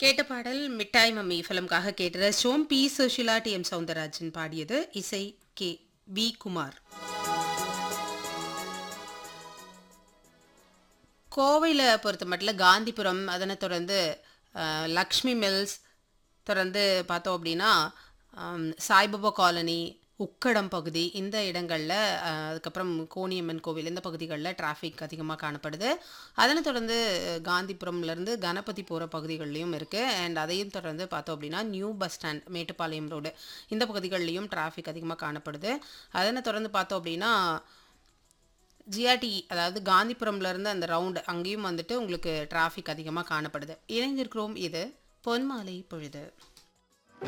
கேட்ட பாடல் மிட்டாய் மம்மி ஃபிலிம்காக கேட்டு ரசிச்சோம். B Sushila, D M Soundararajan பாடியது. இசை கே வி குமார். கோவையில பொறுத்த மட்டும் காந்திபுரம், அதனை தொடர்ந்து லக்ஷ்மி மில்ஸ், தொடர்ந்து பார்த்தோம் அப்படின்னா சாய்பாபா காலனி, உக்கடம் பகுதி, இந்த இடங்களில், அதுக்கப்புறம் கோணியம்மன் கோவில், இந்த பகுதிகளில் டிராஃபிக் அதிகமாக காணப்படுது. அதனை தொடர்ந்து காந்திபுரம்லேருந்து கணபதி போகிற பகுதிகள்லையும் இருக்குது. அண்ட் அதையும் தொடர்ந்து பார்த்தோம் அப்படின்னா new bus stand, Mettupalayam road, இந்த பகுதிகள்லையும் டிராஃபிக் அதிகமாக காணப்படுது. அதனை தொடர்ந்து பார்த்தோம் அப்படின்னா ஜிஆர்டி, அதாவது காந்திபுரம்லேருந்து அந்த ரவுண்டு, அங்கேயும் வந்துட்டு உங்களுக்கு டிராஃபிக் அதிகமாக காணப்படுது. இணைந்திருக்கிறோம். இது பொன்மாலை பொழுது.